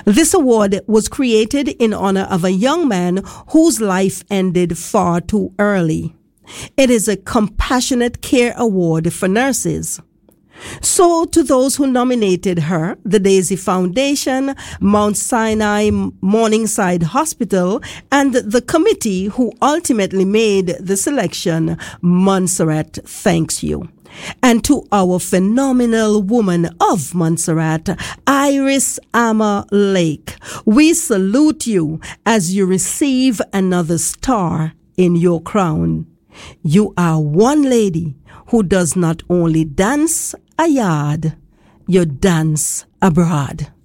This award was created in honor of a young man whose life ended far too early. It is a compassionate care award for nurses. So, to those who nominated her, the Daisy Foundation, Mount Sinai Morningside Hospital, and the committee who ultimately made the selection, Montserrat thanks you. And to our phenomenal woman of Montserrat, Iris Amma Lake, we salute you as you receive another star in your crown. You are one lady who does not only dance a yard, you dance abroad.